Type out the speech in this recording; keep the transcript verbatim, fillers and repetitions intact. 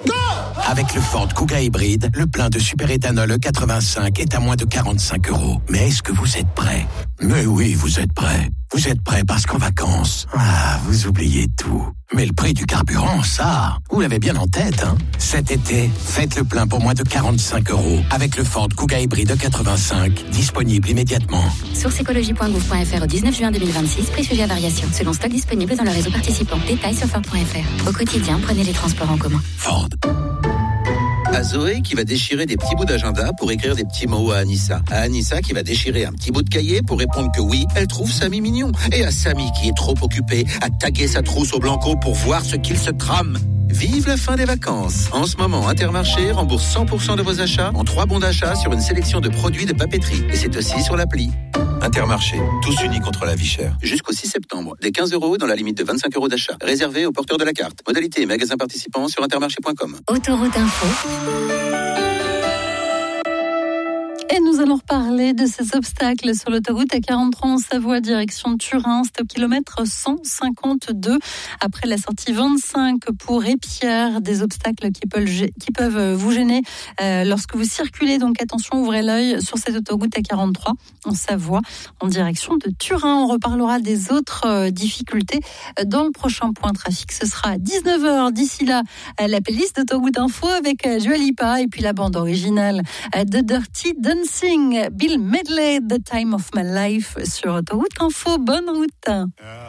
Go! Avec le Ford Kuga hybride, le plein de super-éthanol E quatre-vingt-cinq est à moins de quarante-cinq euros. Mais est-ce que vous êtes prêts? Mais oui, vous êtes prêts. Vous êtes prêts parce qu'en vacances, ah, vous oubliez tout. Mais le prix du carburant, ça, vous l'avez bien en tête, hein? Cet été, faites le plein pour moins de quarante-cinq euros avec le Ford Kuga hybride E quatre-vingt-cinq, disponible immédiatement. Source écologie point gouv point fr au dix-neuf juin deux mille vingt-six, prix sujet à variation, selon stock disponible dans le réseau participant. Détails sur Ford point fr. Au quotidien, prenez les transports en commun. Ford. À Zoé qui va déchirer des petits bouts d'agenda pour écrire des petits mots à Anissa. À Anissa qui va déchirer un petit bout de cahier pour répondre que oui, elle trouve Samy mignon. Et à Samy qui est trop occupé à taguer sa trousse au blanco pour voir ce qu'il se trame. Vive la fin des vacances. En ce moment, Intermarché rembourse cent pour cent de vos achats en trois bons d'achat sur une sélection de produits de papeterie. Et c'est aussi sur l'appli. Intermarché, tous unis contre la vie chère. Jusqu'au six septembre, des quinze euros dans la limite de vingt-cinq euros d'achat. Réservé aux porteurs de la carte. Modalité et magasins participants sur intermarché point com. Autoroute Info. Et nous allons reparler de ces obstacles sur l'autoroute A quarante-trois en Savoie, direction Turin. C'est au kilomètre cent cinquante-deux. Après la sortie vingt-cinq pour Épierre, des obstacles qui peuvent, qui peuvent vous gêner euh, lorsque vous circulez. Donc attention, ouvrez l'œil sur cette autoroute A quarante-trois en Savoie, en direction de Turin. On reparlera des autres euh, difficultés dans le prochain point trafic. Ce sera à dix-neuf heures. D'ici là, la playlist d'Autoroute Info avec Dua Lipa et puis la bande originale de Dirty Dancing. Bill Medley, The Time of My Life sur Autoroute Info. Bonne route.